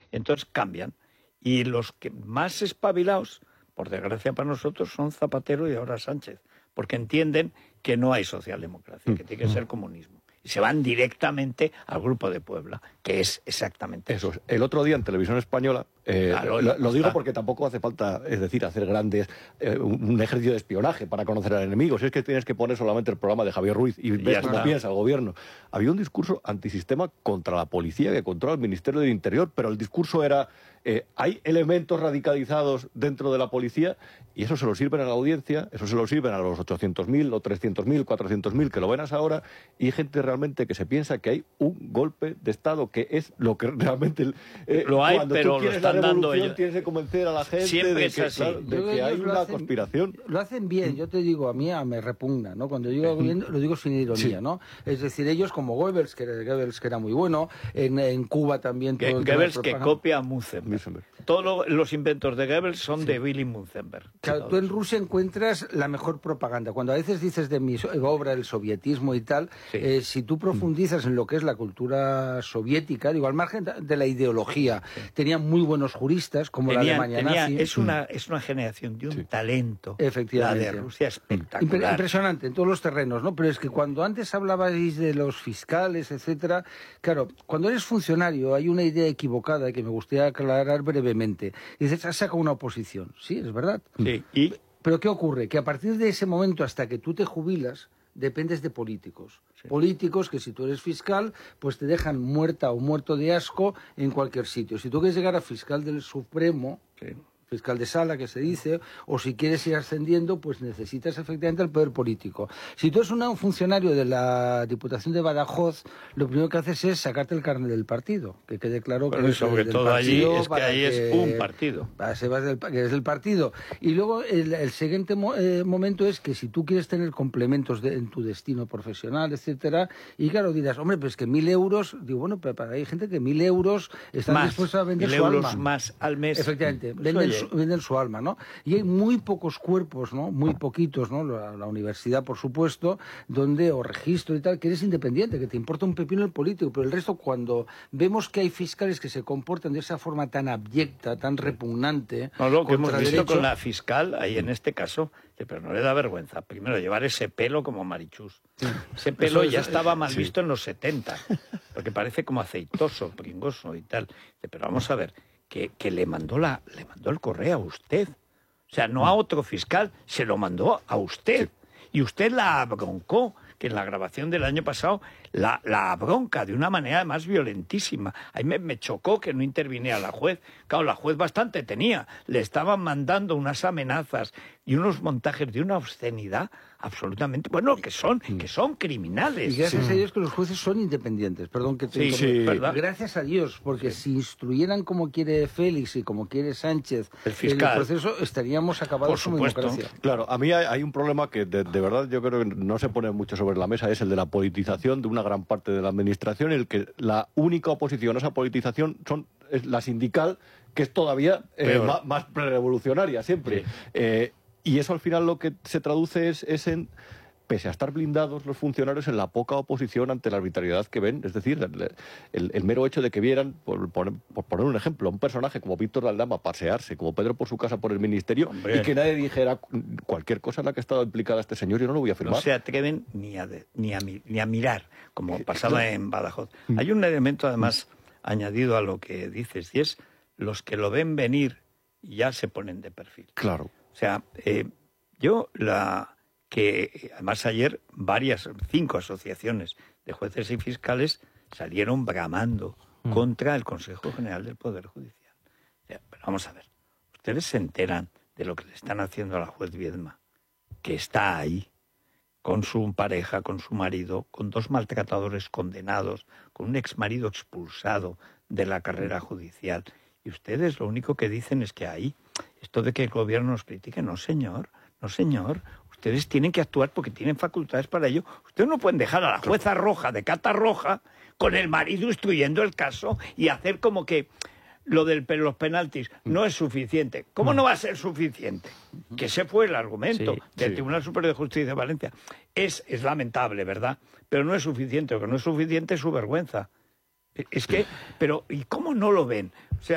Entonces cambian. Y los que más espabilados, por desgracia para nosotros, son Zapatero y ahora Sánchez, porque entienden que no hay socialdemocracia, que tiene que ser comunismo. Y se van directamente al Grupo de Puebla, que es exactamente eso. El otro día en Televisión Española, claro, lo digo porque tampoco hace falta, es decir, hacer un ejercicio de espionaje para conocer al enemigo. Si es que tienes que poner solamente el programa de Javier Ruiz y ves cómo piensa el gobierno. Había un discurso antisistema contra la policía que controla el Ministerio del Interior, pero el discurso era, hay elementos radicalizados dentro de la policía y eso se lo sirven a la audiencia, eso se lo sirven a los 800.000 o 300.000, 400.000 que lo ven hasta ahora, y hay gente realmente que se piensa que hay un golpe de Estado, que es lo que realmente... lo hay, pero lo están dando ellos. Tienes que convencer a la gente Siempre de que, es así. claro, de que hay una conspiración. Lo hacen bien, yo te digo, a mí me repugna, ¿no? Cuando digo bien, lo digo sin ironía, ¿no? Es decir, ellos como Goebbels, que era muy bueno, en Cuba también... Goebbels que copia a Münzenberg. Todos los inventos de Goebbels son de Willy Münzenberg. Claro, tú en Rusia encuentras la mejor propaganda. Cuando a veces dices de mi obra, el sovietismo y tal, si tú profundizas en lo que es la cultura soviética, digo, al margen de la ideología, tenían muy buenos juristas, como la Alemania nazi. Es una generación de un talento, efectivamente, la de Rusia, espectacular. Impresionante en todos los terrenos, ¿no? Pero es que cuando antes hablabais de los fiscales, etcétera, claro, cuando eres funcionario hay una idea equivocada que me gustaría aclarar brevemente. Y dices, has sacado una oposición. Sí, es verdad. Sí, Pero ¿qué ocurre? Que a partir de ese momento hasta que tú te jubilas, dependes de políticos. Sí. Políticos que si tú eres fiscal, pues te dejan muerta o muerto de asco en cualquier sitio. Si tú quieres llegar a fiscal del Supremo, fiscal de sala, que se dice, o si quieres ir ascendiendo, pues necesitas efectivamente el poder político. Si tú eres un funcionario de la Diputación de Badajoz, lo primero que haces es sacarte el carnet del partido, que quede claro que es sobre todo allí es que ahí es un partido. Que es del partido. Y luego el siguiente momento es que si tú quieres tener complementos en tu destino profesional, etcétera, y claro, dirás, hombre, pues que 1.000 euros, digo, bueno, pero hay gente que 1.000 euros están dispuestos a vender su alma. 1.000 euros más al mes. Efectivamente, venden su alma, ¿no? Y hay muy pocos cuerpos, ¿no? Muy poquitos, ¿no? La universidad, por supuesto, donde, o registro y tal, que eres independiente, que te importa un pepino el político, pero el resto, cuando vemos que hay fiscales que se comportan de esa forma tan abyecta, tan repugnante... No, lo que hemos visto con la fiscal, ahí en este caso, pero no le da vergüenza, primero, llevar ese pelo como Marichus. Ese pelo ya estaba mal visto en los 70, porque parece como aceitoso, pringoso y tal. Pero vamos a ver... Que le mandó el correo a usted. O sea, no a otro fiscal, se lo mandó a usted. Y usted la abroncó, que en la grabación del año pasado la abronca de una manera además violentísima. Ahí me chocó que no interviniera la juez. Claro, la juez bastante tenía. Le estaban mandando unas amenazas y unos montajes de una obscenidad absolutamente, bueno, que son criminales. Y gracias a Dios que los jueces son independientes, perdón que te ¿verdad? Gracias a Dios, porque si instruyeran como quiere Félix y como quiere Sánchez el fiscal, el proceso, estaríamos acabados como democracia. Claro, a mí hay un problema que de verdad yo creo que no se pone mucho sobre la mesa, es el de la politización de una gran parte de la administración, en el que la única oposición a esa politización es la sindical, que es todavía más prerevolucionaria siempre. Y eso al final lo que se traduce es en, pese a estar blindados los funcionarios, en la poca oposición ante la arbitrariedad que ven. Es decir, el mero hecho de que vieran, por poner un ejemplo, un personaje como Víctor de Aldama pasearse, como Pedro por su casa por el ministerio, y que nadie dijera cualquier cosa en la que ha estado implicada este señor, yo no lo voy a firmar. No se atreven ni a mirar, como pasaba en Badajoz. Hay un elemento además añadido a lo que dices, y es los que lo ven venir ya se ponen de perfil. Claro. O sea, que además ayer 5 asociaciones de jueces y fiscales salieron bramando contra el Consejo General del Poder Judicial. O sea, pero vamos a ver, ustedes se enteran de lo que le están haciendo a la juez Viedma, que está ahí, con su pareja, con su marido, con 2 maltratadores condenados, con un exmarido expulsado de la carrera judicial. Y ustedes lo único que dicen es que ahí, esto de que el gobierno nos critique, no señor. Ustedes tienen que actuar porque tienen facultades para ello. Ustedes no pueden dejar a la jueza roja de Cata Roja con el marido instruyendo el caso y hacer como que lo de los penaltis no es suficiente. ¿Cómo no va a ser suficiente? Que ese fue el argumento del Tribunal Superior de Justicia de Valencia. Es lamentable, ¿verdad? Pero no es suficiente. Lo que no es suficiente es su vergüenza. Es que, pero ¿y cómo no lo ven? O sea,